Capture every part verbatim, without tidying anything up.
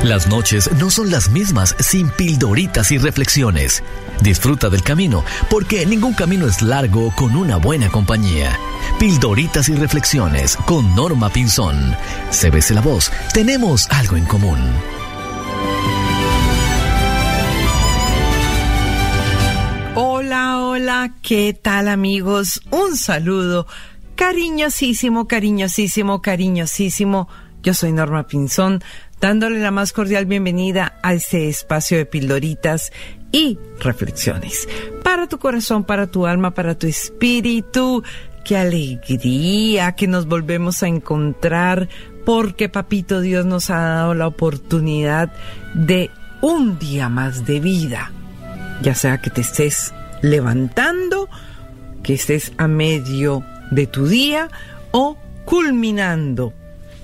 Las noches no son las mismas sin pildoritas y reflexiones. Disfruta del camino, porque ningún camino es largo con una buena compañía. Pildoritas y reflexiones con Norma Pinzón. C B C La Voz, tenemos algo en común. Hola, hola, ¿qué tal, amigos? Un saludo cariñosísimo, cariñosísimo, cariñosísimo. Yo soy Norma Pinzón, dándole la más cordial bienvenida a este espacio de pildoritas y reflexiones. Para tu corazón, para tu alma, para tu espíritu. ¡Qué alegría que nos volvemos a encontrar! Porque Papito Dios nos ha dado la oportunidad de un día más de vida. Ya sea que te estés levantando, que estés a medio de tu día o culminando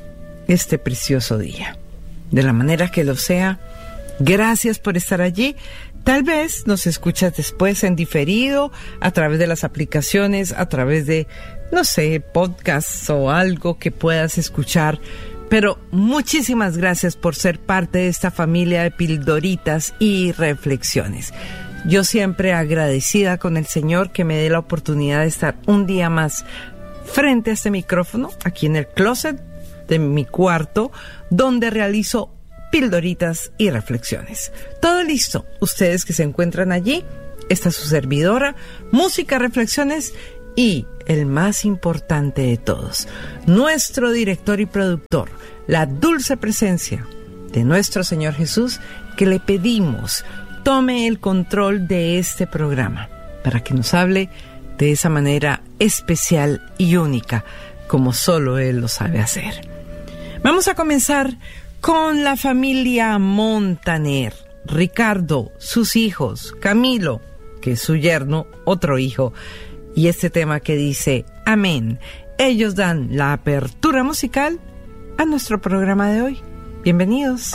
este precioso día. De la manera que lo sea, gracias por estar allí. Tal vez nos escuchas después en diferido, a través de las aplicaciones, a través de, no sé, podcasts o algo que puedas escuchar. Pero muchísimas gracias por ser parte de esta familia de pildoritas y reflexiones. Yo siempre agradecida con el Señor que me dé la oportunidad de estar un día más frente a este micrófono, aquí en el closet de mi cuarto, donde realizo pildoritas y reflexiones. Todo listo. Ustedes que se encuentran allí, esta es su servidora, música, reflexiones y el más importante de todos, nuestro director y productor, la dulce presencia de nuestro Señor Jesús, que le pedimos tome el control de este programa para que nos hable de esa manera especial y única, como solo Él lo sabe hacer. Vamos a comenzar con la familia Montaner. Ricardo, sus hijos, Camilo, que es su yerno, otro hijo, y este tema que dice Amén. Ellos dan la apertura musical a nuestro programa de hoy. Bienvenidos.